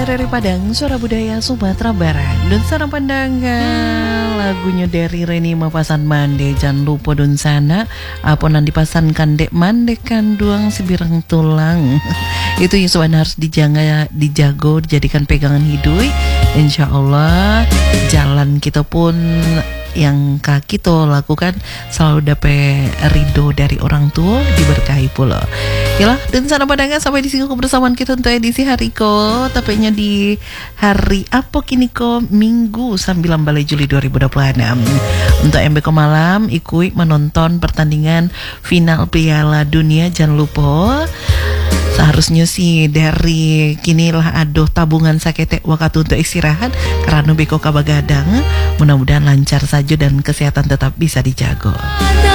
Pendeta dari Padang, suara budaya Sumatera Barat. Dan sarang pandangan lagunya dari Reni Mapasan Mande. Jangan lupa dun sana aponan dipasankan dek mande kanduang sibirang tulang. Itu yang sebenarnya harus dijago, dijadikan pegangan hidup. Insya Allah jalan kita pun yang kita lakukan selalu dapat ridho dari orang tua, diberkahi pula. Yalah, dan sana pandangan sampai di sini kebersamaan kita untuk edisi hari ko. Tapenya di hari apa kini ko Minggu 9 Juli 2026. Untuk MBK malam ikut menonton pertandingan final Piala Dunia. Jangan lupa seharusnya sih dari kinilah aduh tabungan sakete waktu untuk istirahat karena beko kabagadang. Mudah-mudahan lancar saja dan kesehatan tetap bisa dijaga.